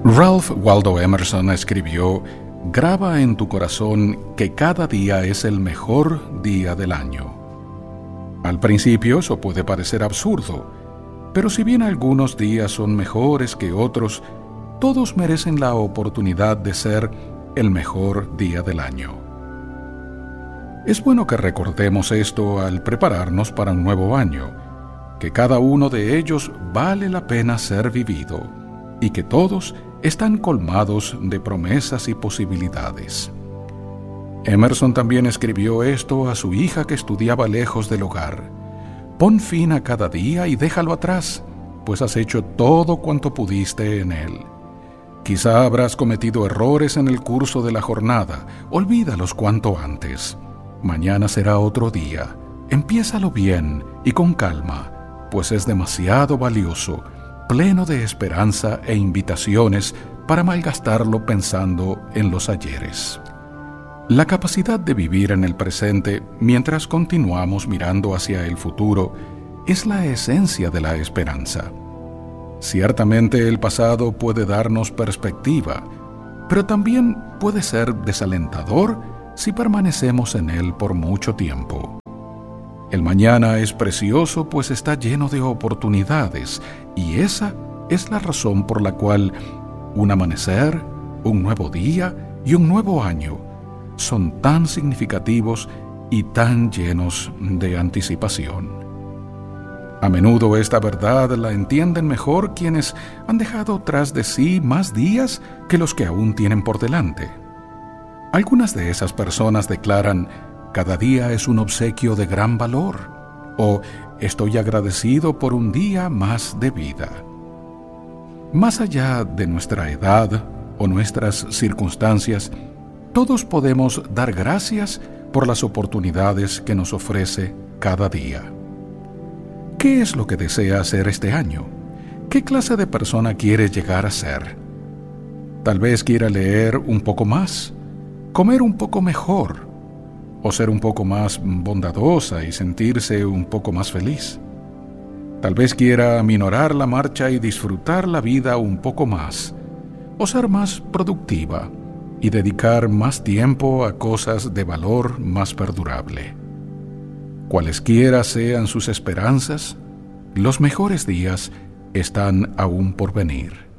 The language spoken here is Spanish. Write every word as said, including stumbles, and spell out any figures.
Ralph Waldo Emerson escribió: «Graba en tu corazón que cada día es el mejor día del año». Al principio eso puede parecer absurdo, pero si bien algunos días son mejores que otros, todos merecen la oportunidad de ser el mejor día del año. Es bueno que recordemos esto al prepararnos para un nuevo año, que cada uno de ellos vale la pena ser vivido y que todos están colmados de promesas y posibilidades. Emerson también escribió esto a su hija que estudiaba lejos del hogar: «Pon fin a cada día y déjalo atrás, pues has hecho todo cuanto pudiste en él. Quizá habrás cometido errores en el curso de la jornada, olvídalos cuanto antes. Mañana será otro día, empiézalo bien y con calma, pues es demasiado valioso, pleno de esperanza e invitaciones para malgastarlo pensando en los ayeres». La capacidad de vivir en el presente mientras continuamos mirando hacia el futuro es la esencia de la esperanza. Ciertamente el pasado puede darnos perspectiva, pero también puede ser desalentador si permanecemos en él por mucho tiempo. El mañana es precioso, pues está lleno de oportunidades, y esa es la razón por la cual un amanecer, un nuevo día y un nuevo año son tan significativos y tan llenos de anticipación. A menudo esta verdad la entienden mejor quienes han dejado tras de sí más días que los que aún tienen por delante. Algunas de esas personas declaran: «Cada día es un obsequio de gran valor», o «Estoy agradecido por un día más de vida». Más allá de nuestra edad o nuestras circunstancias, todos podemos dar gracias por las oportunidades que nos ofrece cada día. ¿Qué es lo que desea hacer este año? ¿Qué clase de persona quiere llegar a ser? Tal vez quiera leer un poco más, comer un poco mejor, o ser un poco más bondadosa y sentirse un poco más feliz. Tal vez quiera aminorar la marcha y disfrutar la vida un poco más, o ser más productiva y dedicar más tiempo a cosas de valor más perdurable. Cualesquiera sean sus esperanzas, los mejores días están aún por venir.